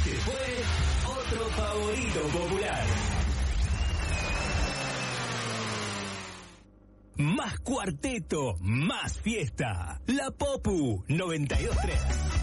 Se fue otro favorito popular. Más cuarteto, más fiesta. La Popu 92.3.